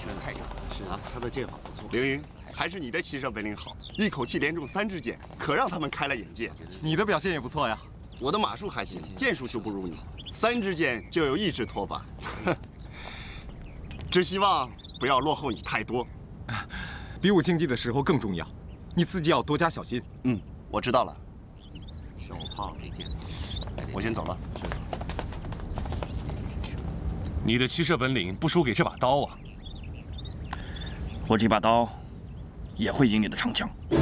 太准了。 是啊，他的剑法不错。 凌云，还是你的骑射本领好，一口气连中3支箭，可让他们开了眼界。 你的表现也不错呀。 我的马术还行，箭术就不如你，3支箭就有1支拖把。只希望不要落后你太多。 比武竞技的时候更重要，你自己要多加小心。 嗯，我知道了。 小胖没见。 我先走了。 你的骑射本领不输给这把刀啊！ 我这把刀也会赢你的长枪。